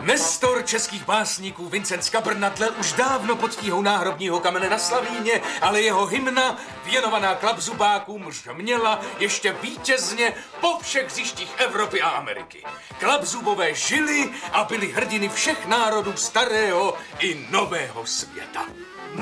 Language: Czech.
Nestor českých básníků Vincent Skabrnatlel už dávno pod tíhou náhrobního kamene na Slavíně, ale jeho hymna, věnovaná klapzubákům, měla ještě vítězně po všech hřištích Evropy a Ameriky. Klapzubové žili a byli hrdiny všech národů starého i nového světa.